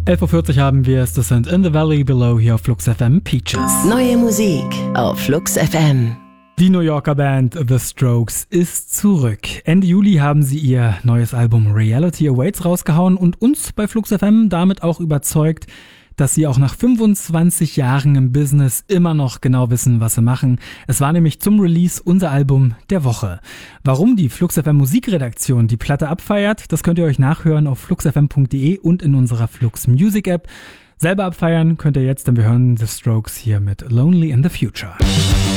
11.40 Uhr haben wir es, das sind In the Valley Below hier auf Flux FM Peaches. Neue Musik auf Flux FM. Die New Yorker Band The Strokes ist zurück. Ende Juli haben sie ihr neues Album Reality Awaits rausgehauen und uns bei Flux FM damit auch überzeugt, dass sie auch nach 25 Jahren im Business immer noch genau wissen, was sie machen. Es war nämlich zum Release unser Album der Woche. Warum die Flux FM Musikredaktion die Platte abfeiert, das könnt ihr euch nachhören auf fluxfm.de und in unserer Flux Music App. Selber abfeiern könnt ihr jetzt, denn wir hören The Strokes hier mit Lonely in the Future.